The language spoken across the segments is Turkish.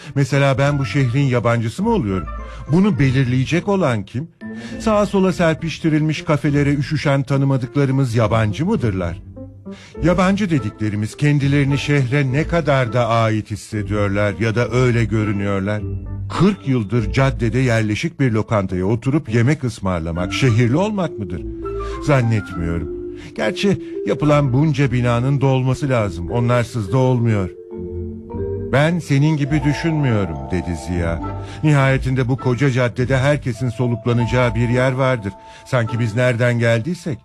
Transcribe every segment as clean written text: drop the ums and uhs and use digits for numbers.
Mesela ben bu şehrin yabancısı mı oluyorum? Bunu belirleyecek olan kim? Sağa sola serpiştirilmiş kafelere üşüşen tanımadıklarımız yabancı mıdırlar? Yabancı dediklerimiz kendilerini şehre ne kadar da ait hissediyorlar ya da öyle görünüyorlar. 40 yıldır caddede yerleşik bir lokantaya oturup yemek ısmarlamak şehirli olmak mıdır? Zannetmiyorum. Gerçi yapılan bunca binanın dolması lazım. Onlarsız da olmuyor. Ben senin gibi düşünmüyorum dedi Ziya. Nihayetinde bu koca caddede herkesin soluklanacağı bir yer vardır. Sanki biz nereden geldiysek.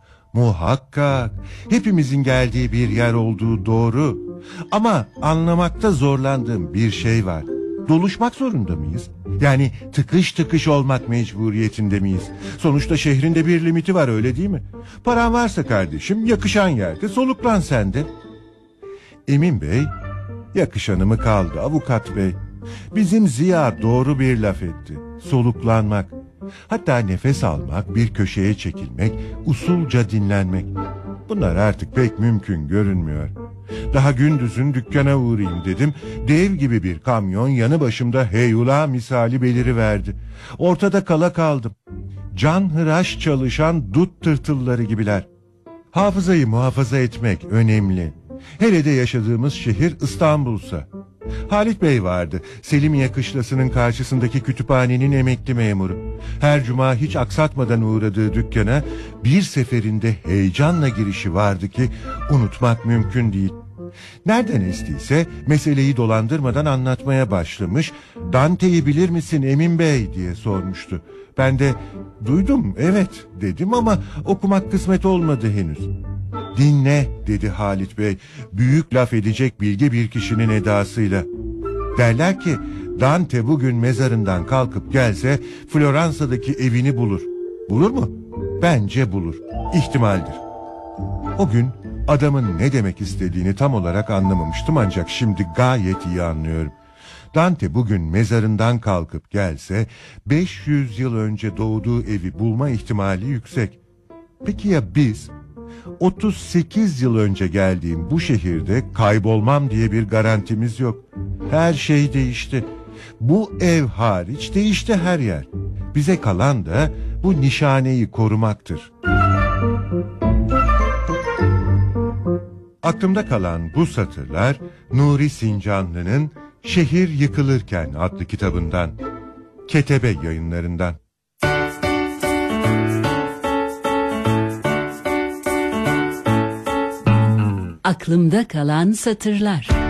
Muhakkak hepimizin geldiği bir yer olduğu doğru. Ama anlamakta zorlandığım bir şey var. Doluşmak zorunda mıyız? Yani tıkış tıkış olmak mecburiyetinde miyiz? Sonuçta şehrin de bir limiti var, öyle değil mi? Paran varsa kardeşim yakışan yerde soluklan sen de. Emin Bey, yakışanı mı kaldı avukat bey? Bizim Ziya doğru bir laf etti. Soluklanmak. Hatta nefes almak, bir köşeye çekilmek, usulca dinlenmek. Bunlar artık pek mümkün görünmüyor. Daha gündüzün dükkana uğrayayım dedim. Dev gibi bir kamyon yanı başımda heyula misali beliriverdi. Ortada kala kaldım. Canhıraş çalışan dut tırtılları gibiler. Hafızayı muhafaza etmek önemli. Hele de yaşadığımız şehir İstanbul'sa. Halit Bey vardı. Selimiye Kışlası'nın karşısındaki kütüphanenin emekli memuru. Her cuma hiç aksatmadan uğradığı dükkana bir seferinde heyecanla girişi vardı ki unutmak mümkün değil. Nereden estiyse meseleyi dolandırmadan anlatmaya başlamış. Dante'yi bilir misin Emin Bey diye sormuştu. Ben de duydum evet dedim ama okumak kısmet olmadı henüz. Dinle dedi Halit Bey büyük laf edecek bilge bir kişinin edasıyla. Derler ki Dante bugün mezarından kalkıp gelse Floransa'daki evini bulur. Bulur mu? Bence bulur. İhtimaldir. O gün adamın ne demek istediğini tam olarak anlamamıştım ancak şimdi gayet iyi anlıyorum. Dante bugün mezarından kalkıp gelse 500 yıl önce doğduğu evi bulma ihtimali yüksek. Peki ya biz? 38 yıl önce geldiğim bu şehirde kaybolmam diye bir garantimiz yok. Her şey değişti. Bu ev hariç değişti her yer. Bize kalan da bu nişaneyi korumaktır. Aklımda kalan bu satırlar Nuri Sincanlı'nın Şehir Yıkılırken adlı kitabından, Ketebe Yayınlarından. Aklımda kalan satırlar.